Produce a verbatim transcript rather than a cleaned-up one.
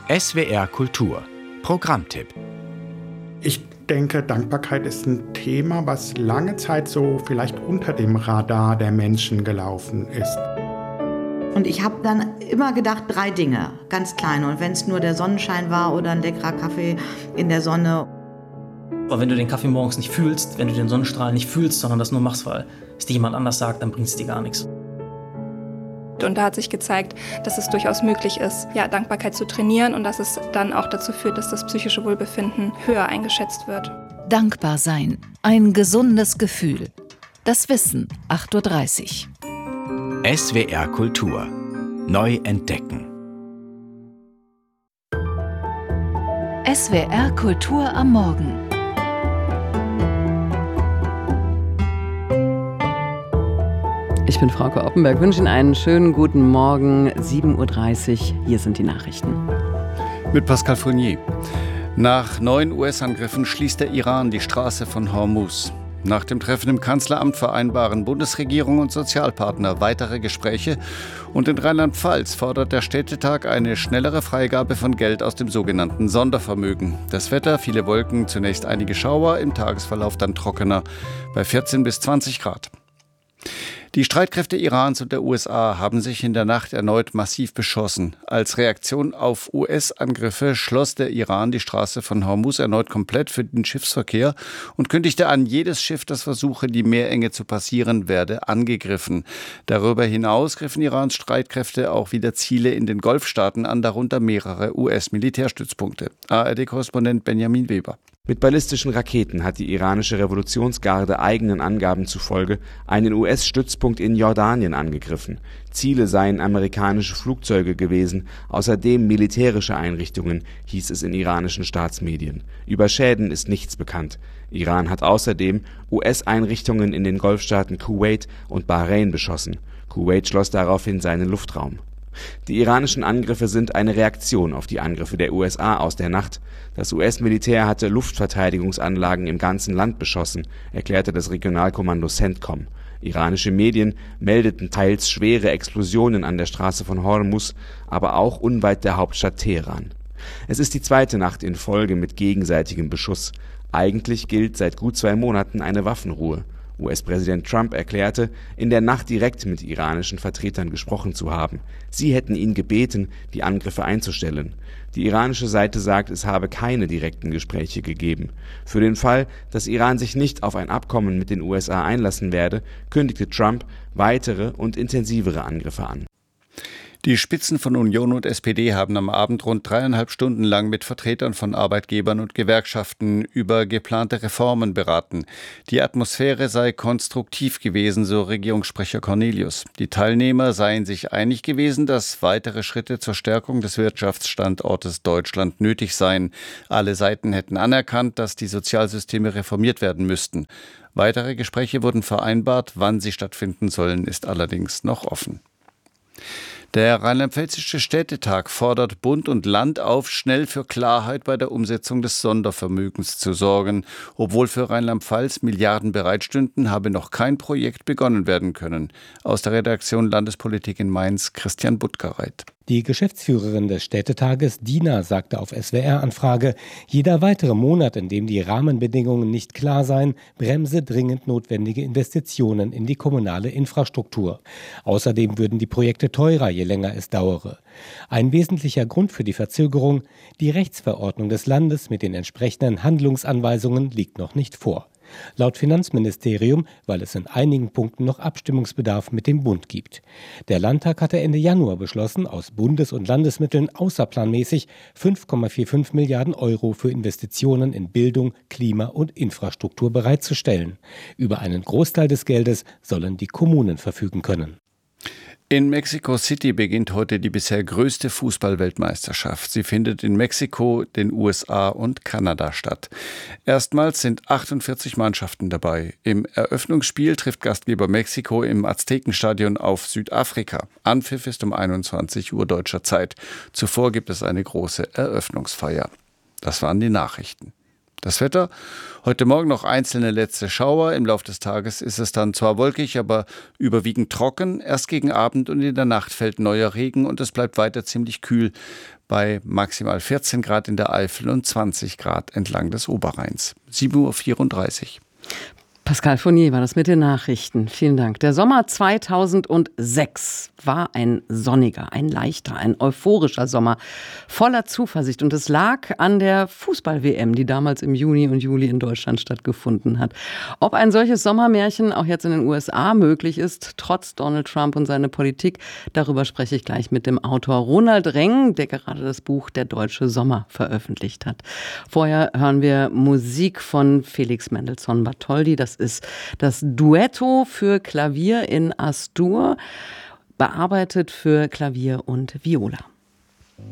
S W R Kultur Programmtipp. Ich denke, Dankbarkeit ist ein Thema, was lange Zeit so vielleicht unter dem Radar der Menschen gelaufen ist. Und ich habe dann immer gedacht, drei Dinge, ganz kleine. Und wenn es nur der Sonnenschein war oder ein leckerer Kaffee in der Sonne. Aber wenn du den Kaffee morgens nicht fühlst, wenn du den Sonnenstrahl nicht fühlst, sondern das nur machst, weil es dir jemand anders sagt, dann bringt es dir gar nichts. Und da hat sich gezeigt, dass es durchaus möglich ist, ja, Dankbarkeit zu trainieren und dass es dann auch dazu führt, dass das psychische Wohlbefinden höher eingeschätzt wird. Dankbar sein. Ein gesundes Gefühl. Das Wissen, acht Uhr dreißig. S W R Kultur. Neu entdecken. S W R Kultur am Morgen. Ich bin Frauke Oppenberg, wünsche Ihnen einen schönen guten Morgen, sieben Uhr dreißig. Hier sind die Nachrichten. Mit Pascal Fournier. Nach neun U S-Angriffen schließt der Iran die Straße von Hormuz. Nach dem Treffen im Kanzleramt vereinbaren Bundesregierung und Sozialpartner weitere Gespräche. Und in Rheinland-Pfalz fordert der Städtetag eine schnellere Freigabe von Geld aus dem sogenannten Sondervermögen. Das Wetter, viele Wolken, zunächst einige Schauer, im Tagesverlauf dann trockener bei vierzehn bis zwanzig Grad. Die Streitkräfte Irans und der U S A haben sich in der Nacht erneut massiv beschossen. Als Reaktion auf U S-Angriffe schloss der Iran die Straße von Hormuz erneut komplett für den Schiffsverkehr und kündigte an, jedes Schiff, das versuche, die Meerenge zu passieren, werde angegriffen. Darüber hinaus griffen Irans Streitkräfte auch wieder Ziele in den Golfstaaten an, darunter mehrere U S-Militärstützpunkte. A R D-Korrespondent Benjamin Weber. Mit ballistischen Raketen hat die iranische Revolutionsgarde eigenen Angaben zufolge einen U S-Stützpunkt in Jordanien angegriffen. Ziele seien amerikanische Flugzeuge gewesen, außerdem militärische Einrichtungen, hieß es in iranischen Staatsmedien. Über Schäden ist nichts bekannt. Iran hat außerdem U S-Einrichtungen in den Golfstaaten Kuwait und Bahrain beschossen. Kuwait schloss daraufhin seinen Luftraum. Die iranischen Angriffe sind eine Reaktion auf die Angriffe der U S A aus der Nacht. Das U S-Militär hatte Luftverteidigungsanlagen im ganzen Land beschossen, erklärte das Regionalkommando CENTCOM. Iranische Medien meldeten teils schwere Explosionen an der Straße von Hormuz, aber auch unweit der Hauptstadt Teheran. Es ist die zweite Nacht in Folge mit gegenseitigem Beschuss. Eigentlich gilt seit gut zwei Monaten eine Waffenruhe. U S-Präsident Trump erklärte, in der Nacht direkt mit iranischen Vertretern gesprochen zu haben. Sie hätten ihn gebeten, die Angriffe einzustellen. Die iranische Seite sagt, es habe keine direkten Gespräche gegeben. Für den Fall, dass Iran sich nicht auf ein Abkommen mit den U S A einlassen werde, kündigte Trump weitere und intensivere Angriffe an. Die Spitzen von Union und S P D haben am Abend rund dreieinhalb Stunden lang mit Vertretern von Arbeitgebern und Gewerkschaften über geplante Reformen beraten. Die Atmosphäre sei konstruktiv gewesen, so Regierungssprecher Cornelius. Die Teilnehmer seien sich einig gewesen, dass weitere Schritte zur Stärkung des Wirtschaftsstandortes Deutschland nötig seien. Alle Seiten hätten anerkannt, dass die Sozialsysteme reformiert werden müssten. Weitere Gespräche wurden vereinbart. Wann sie stattfinden sollen, ist allerdings noch offen. Der Rheinland-Pfälzische Städtetag fordert Bund und Land auf, schnell für Klarheit bei der Umsetzung des Sondervermögens zu sorgen. Obwohl für Rheinland-Pfalz Milliarden bereitstünden, habe noch kein Projekt begonnen werden können. Aus der Redaktion Landespolitik in Mainz, Christian Buttgereit. Die Geschäftsführerin des Städtetages, Dina, sagte auf S W R-Anfrage, jeder weitere Monat, in dem die Rahmenbedingungen nicht klar seien, bremse dringend notwendige Investitionen in die kommunale Infrastruktur. Außerdem würden die Projekte teurer, je länger es dauere. Ein wesentlicher Grund für die Verzögerung, die Rechtsverordnung des Landes mit den entsprechenden Handlungsanweisungen liegt noch nicht vor. Laut Finanzministerium, weil es in einigen Punkten noch Abstimmungsbedarf mit dem Bund gibt. Der Landtag hatte Ende Januar beschlossen, aus Bundes- und Landesmitteln außerplanmäßig fünf Komma fünfundvierzig Milliarden Euro für Investitionen in Bildung, Klima und Infrastruktur bereitzustellen. Über einen Großteil des Geldes sollen die Kommunen verfügen können. In Mexico City beginnt heute die bisher größte Fußball-Weltmeisterschaft. Sie findet in Mexiko, den U S A und Kanada statt. Erstmals sind achtundvierzig Mannschaften dabei. Im Eröffnungsspiel trifft Gastgeber Mexiko im Aztekenstadion auf Südafrika. Anpfiff ist um einundzwanzig Uhr deutscher Zeit. Zuvor gibt es eine große Eröffnungsfeier. Das waren die Nachrichten. Das Wetter: Heute Morgen noch einzelne letzte Schauer. Im Laufe des Tages ist es dann zwar wolkig, aber überwiegend trocken. Erst gegen Abend und in der Nacht fällt neuer Regen und es bleibt weiter ziemlich kühl bei maximal vierzehn Grad in der Eifel und zwanzig Grad entlang des Oberrheins. sieben Uhr vierunddreißig. Pascal Fournier war das mit den Nachrichten. Vielen Dank. Der Sommer zweitausendsechs war ein sonniger, ein leichter, ein euphorischer Sommer voller Zuversicht. Und es lag an der Fußball-W M, die damals im Juni und Juli in Deutschland stattgefunden hat. Ob ein solches Sommermärchen auch jetzt in den U S A möglich ist, trotz Donald Trump und seiner Politik, darüber spreche ich gleich mit dem Autor Ronald Reng, der gerade das Buch Der deutsche Sommer veröffentlicht hat. Vorher hören wir Musik von Felix Mendelssohn Bartholdy. Das ist das Duetto für Klavier in As-Dur, bearbeitet für Klavier und Viola.